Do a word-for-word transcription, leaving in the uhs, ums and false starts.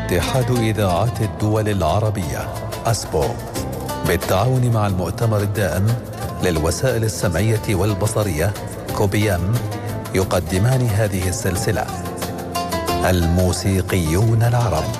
اتحاد إذاعات الدول العربية أسبو بالتعاون مع المؤتمر الدائم للوسائل السمعية والبصرية كوبيام يقدمان هذه السلسلة الموسيقيون العرب.